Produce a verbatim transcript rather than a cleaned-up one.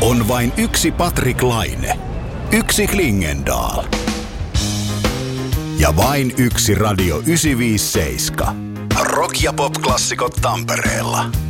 On vain yksi Patrik Laine. Yksi Klingendahl. Ja vain yksi Radio yhdeksänsataaviisikymmentäseitsemän. Rock- ja pop-klassikot Tampereella.